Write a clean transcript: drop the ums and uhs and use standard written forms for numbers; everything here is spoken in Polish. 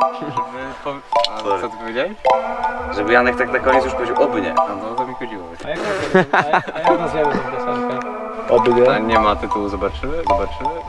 Co ty powiedziałeś? Żeby Janek tak na koniec już powiedział oby nie. No to mi chodziło. A jak nazwiemy tę piosenkę? Oby nie? A nie ma tytułu, zobaczymy? Zobaczymy?